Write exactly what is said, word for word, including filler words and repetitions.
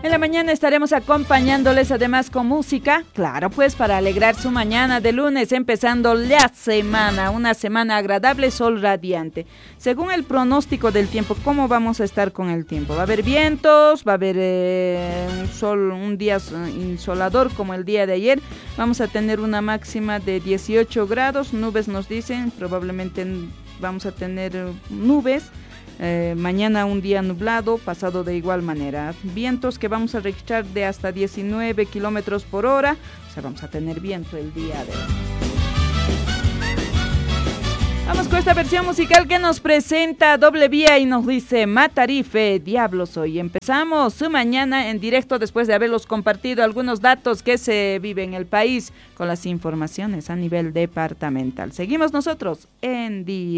En la mañana estaremos acompañándoles además con música, claro pues para alegrar su mañana de lunes, empezando la semana, una semana agradable, sol radiante. Según el pronóstico del tiempo, ¿cómo vamos a estar con el tiempo? Va a haber vientos, va a haber eh, un sol, un día insolador como el día de ayer, vamos a tener una máxima de dieciocho grados, nubes nos dicen, probablemente vamos a tener nubes. Eh, mañana un día nublado, pasado de igual manera. Vientos que vamos a registrar de hasta diecinueve kilómetros por hora. O sea, vamos a tener viento el día de hoy. Vamos con esta versión musical que nos presenta Doble Vía y nos dice Matarife, Diablo Soy. Empezamos su mañana en directo después de haberlos compartido algunos datos que se viven en el país con las informaciones a nivel departamental. Seguimos nosotros en día.